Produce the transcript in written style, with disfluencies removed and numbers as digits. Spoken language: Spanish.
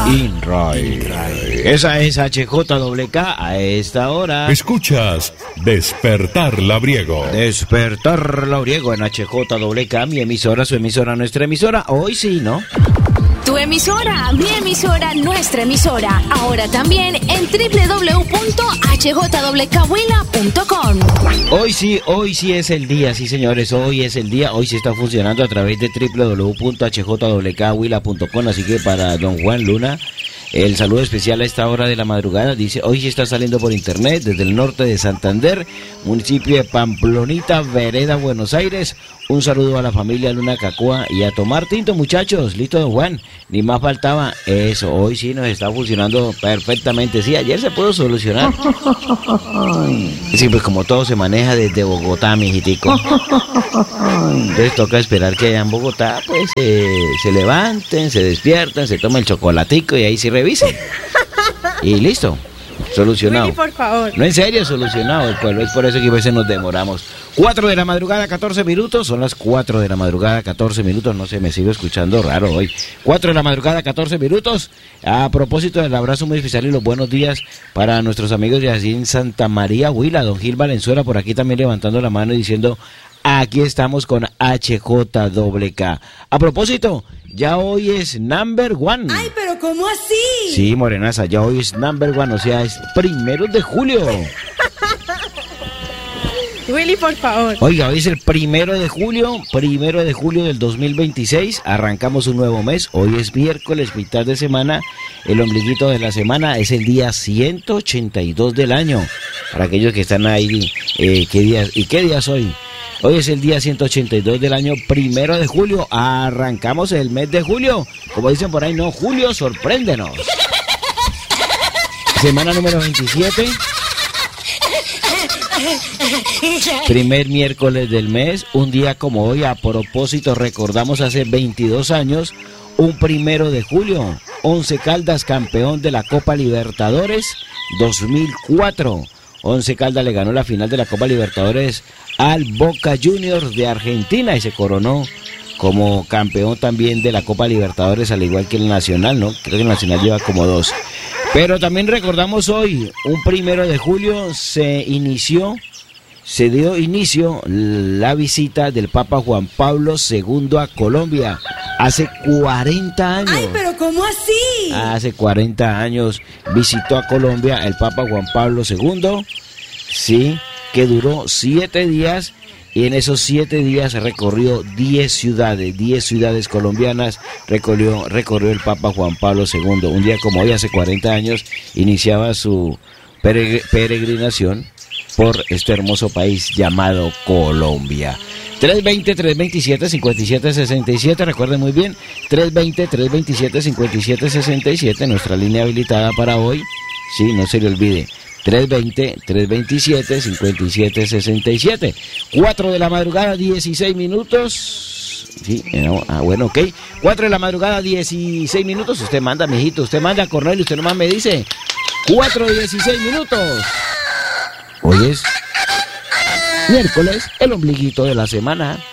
InRAI. Esa es HJWK a esta hora. Escuchas Despertar Labriego. Despertar Labriego en HJWK, mi emisora, su emisora, nuestra emisora. Hoy sí, ¿no? Tu emisora, mi emisora, nuestra emisora. Ahora también en www.hjwkhuila.com. Hoy sí es el día, sí señores, hoy es el día. Hoy sí está funcionando a través de www.hjwkhuila.com. Así que para don Juan Luna, el saludo especial a esta hora de la madrugada. Dice, hoy sí está saliendo por internet desde el norte de Santander, municipio de Pamplonita, vereda Buenos Aires. Un saludo a la familia Luna Cacúa y a tomar tinto, muchachos. Listo, don Juan, ni más faltaba. Eso, hoy sí nos está funcionando perfectamente. Sí, ayer se pudo solucionar. Sí, pues como todo se maneja desde Bogotá, mijitico. Entonces toca esperar que allá en Bogotá pues se levanten, se despierten, se tomen el chocolatico y ahí sí revisen. Y listo, solucionado. Willy, por favor. No, en serio, solucionado el pueblo. Es por eso que a veces nos demoramos. 4 de la madrugada, 14 minutos. Son las 4 de la madrugada, 14 minutos. No sé, me sigo escuchando raro hoy. 4 de la madrugada, 14 minutos. A propósito del abrazo muy especial y los buenos días para nuestros amigos de allí en Santa María, Huila. Don Gil Valenzuela por aquí también levantando la mano y diciendo, aquí estamos con HJWK. A propósito, ya hoy es number one. Ay, pero ¿cómo así? Sí, morenaza, ya hoy es number one, o sea, es 1 de julio. Willy, por favor. Oiga, hoy es el 1 de julio del 2026, arrancamos un nuevo mes, hoy es miércoles, mitad de semana, el ombliguito de la semana, es el día 182 del año. Para aquellos que están ahí, ¿qué día es hoy? Hoy es el día 182 del año 1 de julio, arrancamos el mes de julio, como dicen por ahí, no, Julio, sorpréndenos. Semana número 27. Primer miércoles del mes, un día como hoy, a propósito, recordamos hace 22 años, un 1 de julio, Once Caldas campeón de la Copa Libertadores 2004. Once Caldas le ganó la final de la Copa Libertadores al Boca Juniors de Argentina y se coronó como campeón también de la Copa Libertadores, al igual que el Nacional, ¿no? Creo que el Nacional lleva como 2. Pero también recordamos hoy, un 1 de julio, se dio inicio la visita del Papa Juan Pablo II a Colombia hace 40 años. Ay, pero ¿cómo así? Hace 40 años visitó a Colombia el Papa Juan Pablo II, sí, que duró 7 días. Y en esos 7 días recorrió 10 ciudades colombianas, recorrió el Papa Juan Pablo II. Un día como hoy, hace 40 años, iniciaba su peregrinación por este hermoso país llamado Colombia. 320-327-5767, recuerden muy bien, 320-327-5767, nuestra línea habilitada para hoy, sí, no se le olvide. 320-327-5767. 4 de la madrugada, 16 minutos. Sí, no, bueno, ok. 4 de la madrugada, 16 minutos. Usted manda, mijito, usted manda, Cornelio, usted nomás me dice. 4:16 minutos. Hoy es miércoles, el ombliguito de la semana.